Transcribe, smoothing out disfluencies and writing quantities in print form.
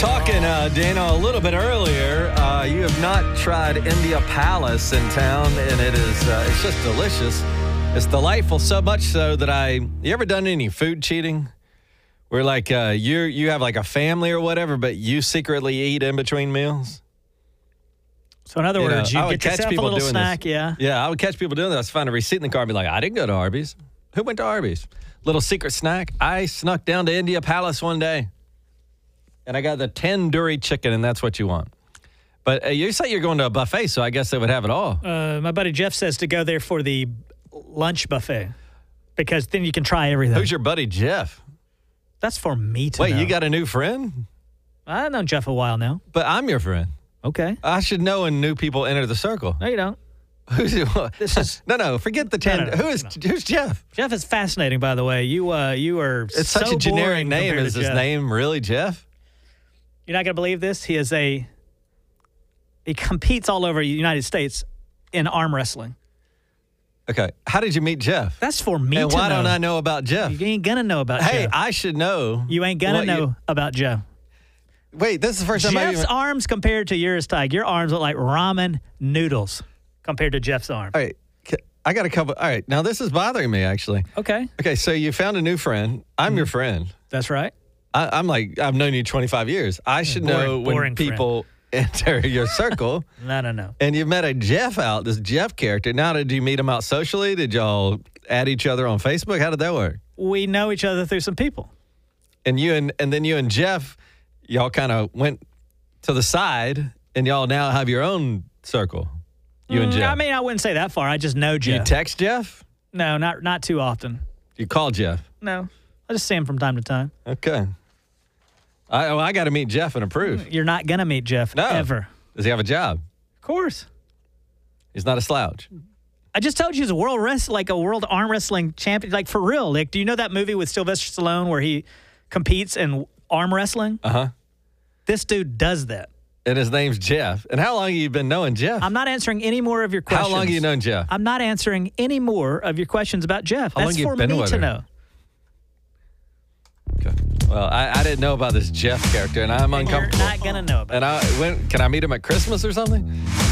talking, Dana, a little bit earlier. You have not tried India Palace in town, and it's just delicious. It's delightful, so much so that you ever done any food cheating? Where like you have like a family or whatever, but you secretly eat in between meals? So in other words, you I would get catch yourself a people little doing snack, this. yeah? Yeah, I would catch people doing this. Find a receipt in the car and be like, I didn't go to Arby's. Who went to Arby's? Little secret snack. I snuck down to India Palace one day, and I got the tandoori chicken, and that's what you want. But you say you're going to a buffet, so I guess they would have it all. My buddy Jeff says to go there for the lunch buffet because then you can try everything. Who's your buddy Jeff? That's for me to know. Wait, you got a new friend? I've known Jeff a while now. But I'm your friend. Okay. I should know when new people enter the circle. No, you don't. This is no. Forget the Who's Jeff? Jeff is fascinating, by the way. You are. It's so such a generic boring name. compared Is to his Jeff. name really Jeff? You're not gonna believe this. He competes all over the United States in arm wrestling. Okay. How did you meet Jeff? That's for me And to know. why don't I know about Jeff? You ain't gonna know about Hey, Jeff. I should know. You ain't gonna know about Jeff. Wait, this is the first time Jeff's arms compared to yours, Tig. Your arms look like ramen noodles compared to Jeff's arm. All right. I got a couple. All right. Now, this is bothering me, actually. Okay. Okay. So you found a new friend. I'm your friend. That's right. I'm like, I've known you 25 years. I should know when boring people enter your circle. No. And you met a Jeff this Jeff character. Now, did you meet him out socially? Did y'all add each other on Facebook? How did that work? We know each other through some people. And then you and Jeff, y'all kind of went to the side, and y'all now have your own circle. You and Jeff. I mean, I wouldn't say that far. I just know Jeff. You text Jeff? No, not too often. You call Jeff? No. I just see him from time to time. Okay. I got to meet Jeff and approve. You're not going to meet Jeff ever. Does he have a job? Of course. He's not a slouch. I just told you he's a world arm wrestling champion. Like, for real. Like, do you know that movie with Sylvester Stallone where he competes in arm wrestling? Uh-huh. This dude does that. And his name's Jeff. And how long have you been knowing Jeff? I'm not answering any more of your questions. How long have you known Jeff? I'm not answering any more of your questions about Jeff. How long That's you for been me with to her? know. Okay. Well, I didn't know about this Jeff character, and I'm uncomfortable. You're not going to know about it. And can I meet him at Christmas or something?